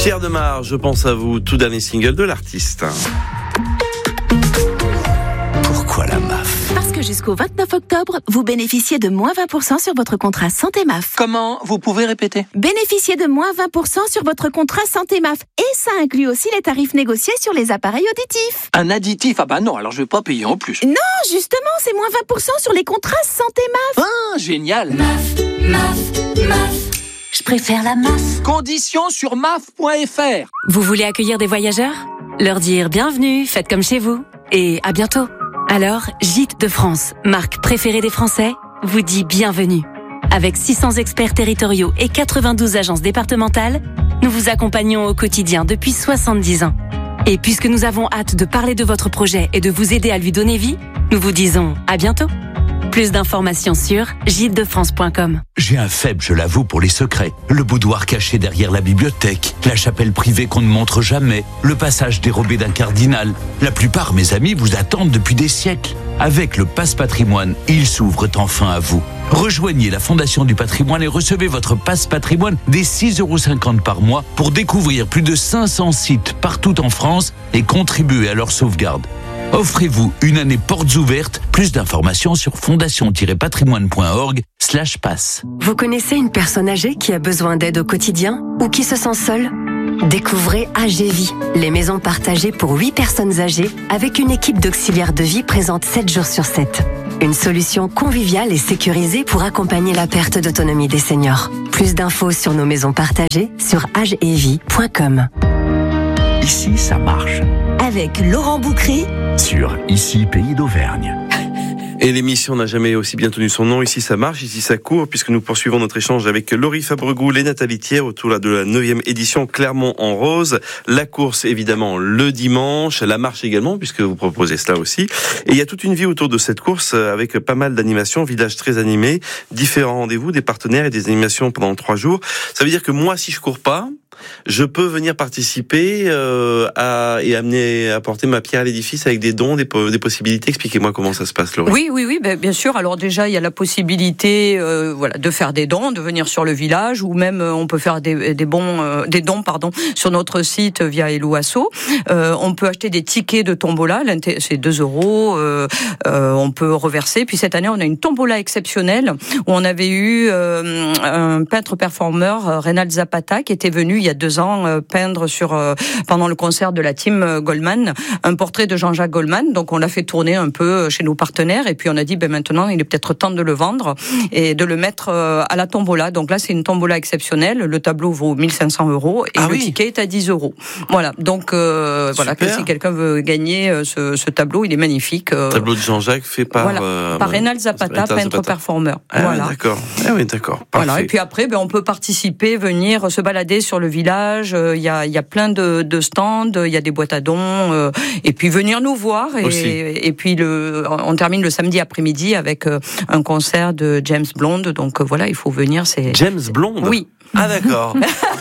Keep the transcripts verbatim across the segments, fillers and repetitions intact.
Pierre Demar, je pense à vous, tout dernier single de l'artiste. Pourquoi la M A F ? Parce que jusqu'au vingt-neuf octobre, vous bénéficiez de moins vingt pour cent sur votre contrat Santé M A F. Comment ? Vous pouvez répéter ? Bénéficiez de moins vingt pour cent sur votre contrat Santé M A F. Et ça inclut aussi les tarifs négociés sur les appareils auditifs. Un additif ? Ah bah non, alors je vais pas payer en plus. Non, justement, c'est moins vingt pour cent sur les contrats Santé M A F. Ah, génial ! M A F, M A F, M A F. Je préfère la M A F. Conditions sur M A F point F R. Vous voulez accueillir des voyageurs ? Leur dire bienvenue, faites comme chez vous. Et à bientôt. Alors, Gîtes de France, marque préférée des Français, vous dit bienvenue. Avec six cents experts territoriaux et quatre-vingt-douze agences départementales, nous vous accompagnons au quotidien depuis soixante-dix ans. Et puisque nous avons hâte de parler de votre projet et de vous aider à lui donner vie, nous vous disons à bientôt. Plus d'informations sur gîtes de france point com. J'ai un faible, je l'avoue, pour les secrets. Le boudoir caché derrière la bibliothèque, la chapelle privée qu'on ne montre jamais, le passage dérobé d'un cardinal. La plupart, mes amis, vous attendent depuis des siècles. Avec le Passe Patrimoine, ils s'ouvrent enfin à vous. Rejoignez la Fondation du Patrimoine et recevez votre Passe Patrimoine dès six euros cinquante par mois pour découvrir plus de cinq cents sites partout en France et contribuer à leur sauvegarde. Offrez-vous une année portes ouvertes. Plus d'informations sur fondation-patrimoine point org slash passe. Vous connaissez une personne âgée qui a besoin d'aide au quotidien ou qui se sent seule ? Découvrez A G Vie, les maisons partagées pour huit personnes âgées avec une équipe d'auxiliaires de vie présente sept jours sur sept. Une solution conviviale et sécurisée pour accompagner la perte d'autonomie des seniors. Plus d'infos sur nos maisons partagées sur agevie point com. Ici, ça marche. Avec Laurent Boucry Sur Ici, Pays d'Auvergne. Et l'émission n'a jamais aussi bien tenu son nom. Ici, ça marche, ici, ça court, puisque nous poursuivons notre échange avec Laurie Fabregoul et Nathalie Thiers autour de la neuvième édition Clermont en Rose. La course, évidemment, le dimanche. La marche également, puisque vous proposez cela aussi. Et il y a toute une vie autour de cette course, avec pas mal d'animations, village très animé, différents rendez-vous, des partenaires et des animations pendant trois jours. Ça veut dire que moi, si je cours pas, je peux venir participer euh, à, et amener, apporter ma pierre à l'édifice avec des dons, des, des possibilités. Expliquez-moi comment ça se passe, Laurie. Oui, oui, oui, ben, bien sûr. Alors déjà, il y a la possibilité, euh, voilà, de faire des dons, de venir sur le village, ou même euh, on peut faire des, des bons, euh, des dons, pardon, sur notre site via Hello Asso. Euh, on peut acheter des tickets de tombola, c'est deux euros. Euh, euh, on peut reverser. Puis cette année, on a une tombola exceptionnelle où on avait eu euh, un peintre performeur, Reynald Zapata, qui était venu il y a deux ans euh, peindre sur euh, pendant le concert de la team euh, Goldman un portrait de Jean-Jacques Goldman. Donc on l'a fait tourner un peu chez nos partenaires et puis on a dit ben maintenant il est peut-être temps de le vendre et de le mettre euh, à la tombola. Donc là c'est une tombola exceptionnelle. Le tableau vaut mille cinq cents euros et ah le oui. ticket est à dix euros. Voilà. Donc euh, voilà que si quelqu'un veut gagner euh, ce, ce tableau, il est magnifique. Euh, tableau de Jean-Jacques fait par voilà, euh, par Reynald Zapata, peintre performeur. Ah, voilà. D'accord. Ah oui, d'accord. Parfait. Voilà. Et puis après, ben on peut participer, venir se balader sur le village. Il euh, y a il y a plein de, de stands, il y a des boîtes à dons, euh, et puis venir nous voir. Et, et puis le, on termine le samedi après-midi avec euh, un concert de James Bond. Donc euh, voilà, il faut venir. C'est James Bond. Oui. Ah d'accord.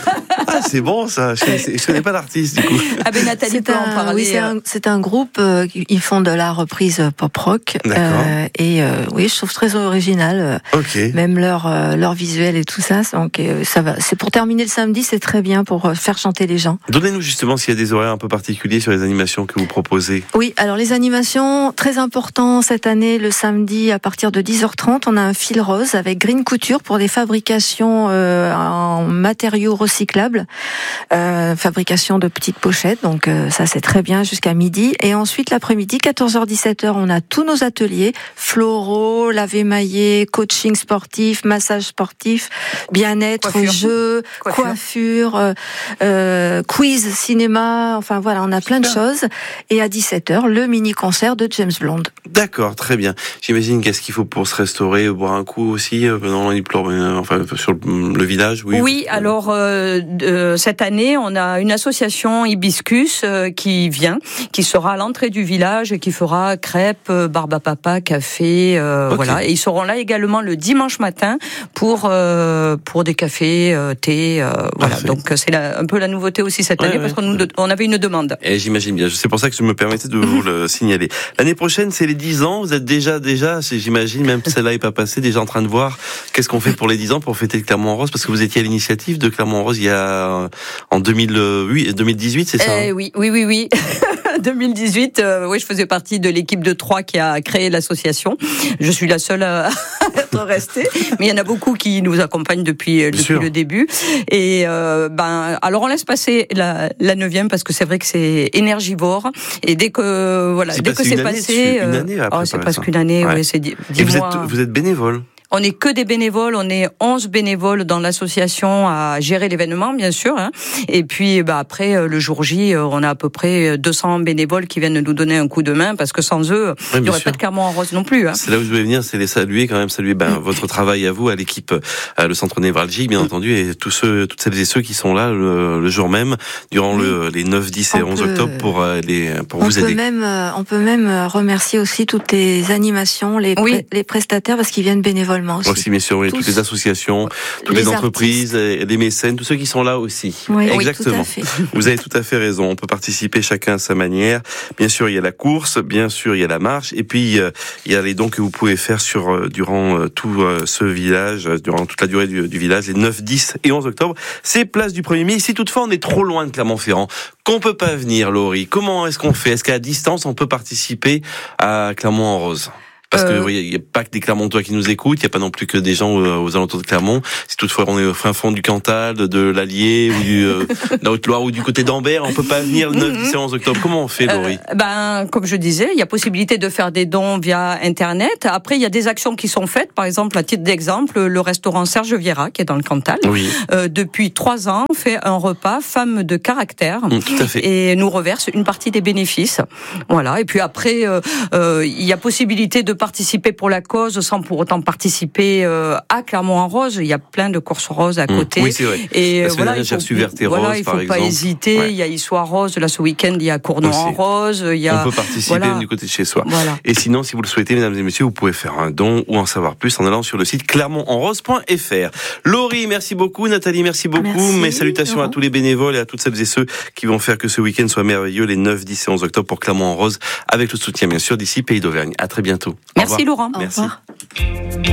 Ah c'est bon ça. Je connais, je connais pas l'artiste du coup. Ah ben Nathalie c'est peut un, en parler. Oui, c'est un, c'est un groupe. Euh, ils font de la reprise pop rock. Euh, et euh, oui, je trouve très original. Ok. Même leur euh, leur visuel et tout ça. Donc euh, ça va. C'est pour terminer le samedi, c'est très bien pour euh, faire chanter les gens. Donnez-nous justement s'il y a des horaires un peu particuliers sur les animations que vous proposez. Oui, alors les animations très important cette année le samedi à partir de dix heures trente, on a un fil rose avec Green Couture pour des fabrications euh, en matériaux recyclables, euh, fabrication de petites pochettes. Donc euh, ça c'est très bien jusqu'à midi. Et ensuite l'après-midi, quatorze heures dix-sept heures, on a tous nos ateliers floraux, laver-mailler, coaching sportif, massage sportif, bien-être, coiffure. jeux, coiffure, coiffure euh, euh, quiz, cinéma. Enfin voilà, on a plein de choses. Et à dix-sept heures, le mini-concert de James Bond. D'accord, très bien. J'imagine qu'est-ce qu'il faut pour se restaurer, boire un coup aussi, euh, dans les plans, euh, enfin sur le, le village. Oui. Oui, alors euh, euh, cette année, on a une association Hibiscus euh, qui vient, qui sera à l'entrée du village et qui fera crêpes, euh, barbe à papa, café, euh, okay. Voilà. Et ils seront là également le dimanche matin pour euh, pour des cafés, euh, thé, euh, voilà. Donc c'est la, un peu la nouveauté aussi cette ouais, année ouais, parce qu'on nous, ouais. on avait une demande. Et j'imagine bien. C'est pour ça que je me permettais de vous le signaler. L'année prochaine, c'est les dix ans. Vous êtes déjà, déjà, j'imagine, même celle-là n'est pas passée, déjà en train de voir qu'est-ce qu'on fait pour les dix ans pour fêter le Clermont en Rose, parce que vous étiez à l'initiative de Clermont en Rose il y a a, en deux mille huit, deux mille dix-huit, c'est ça? Euh, oui, oui, oui, oui. deux mille dix-huit, euh, oui, je faisais partie de l'équipe de trois qui a créé l'association. Je suis la seule à être restée, mais il y en a beaucoup qui nous accompagnent depuis, depuis le début. Et euh, ben, alors on laisse passer la, la neuvième parce que c'est vrai que c'est énergivore. Et dès que voilà, c'est dès que c'est passé, une année euh, oh, c'est presque une année, ouais. ouais, c'est dix, dix Et vous mois. êtes, vous êtes bénévole? On n'est que des bénévoles, on est onze bénévoles dans l'association à gérer l'événement, bien sûr. Hein. Et puis bah, après, le jour J, on a à peu près deux cents bénévoles qui viennent nous donner un coup de main, parce que sans eux, oui, il n'y aurait sûr. pas de Clermont-en-Rose non plus. Hein. C'est là où je voulais venir, c'est les saluer quand même, saluer ben, votre travail à vous, à l'équipe, à le centre névralgique, bien entendu, et tous ceux, toutes celles et ceux qui sont là le, le jour même, durant oui. le, les neuf, dix et on onze peut, octobre, pour, les, pour vous peut aider. Même, on peut même remercier aussi toutes les animations, les, oui. pré- les prestataires, parce qu'ils viennent bénévolement. Aussi, aussi bien sûr, oui, toutes les associations, toutes les, les entreprises, artistes. Les mécènes, tous ceux qui sont là aussi. Oui, exactement. Oui, tout à fait. Vous avez tout à fait raison. On peut participer chacun à sa manière. Bien sûr, il y a la course, bien sûr, il y a la marche, et puis il y a les dons que vous pouvez faire sur durant tout ce village, durant toute la durée du, du village, les neuf, dix et onze octobre. C'est place du premier mai. Si toutefois on est trop loin de Clermont-Ferrand, qu'on peut pas venir, Laurie, comment est-ce qu'on fait? Est-ce qu'à distance on peut participer à Clermont-en-Rose? Parce que oui, il n'y a pas que des Clermontois qui nous écoutent, il n'y a pas non plus que des gens aux alentours de Clermont. Si toutefois on est au fin fond du Cantal, de l'Allier ou du, euh, de la Haute-Loire ou du côté d'Ambert, on peut pas venir le neuf, dix et onze octobre. Comment on fait, Laurie? euh, Ben, comme je disais, il y a possibilité de faire des dons via Internet. Après, il y a des actions qui sont faites. Par exemple, à titre d'exemple, le restaurant Serge Viera, qui est dans le Cantal, oui. euh, depuis trois ans, fait un repas femme de caractère mmh, tout à fait. Et nous reverse une partie des bénéfices. Voilà. Et puis après, euh, euh, il y a possibilité de participer pour la cause sans pour autant participer euh, à Clermont-en-Rose. Il y a plein de courses roses à côté. Mmh, oui, c'est vrai. Et Parce voilà, il faut, voilà, rose, il faut pas hésiter. Ouais. Il y a Histoire Rose. Là, ce week-end, il y a Cournon-en-Rose. Il y a... On peut participer voilà. du côté de chez soi. Voilà. Et sinon, si vous le souhaitez, mesdames et messieurs, vous pouvez faire un don ou en savoir plus en allant sur le site clermont en rose point f r. Laurie, merci beaucoup. Nathalie, merci beaucoup. Merci, Mes salutations Laurent. à tous les bénévoles et à toutes celles et ceux qui vont faire que ce week-end soit merveilleux, les neuf, dix et onze octobre pour Clermont-en-Rose, avec le soutien, bien sûr, d'ici Pays d'Auvergne. À très bientôt. Merci, Laurent. Merci. Au revoir.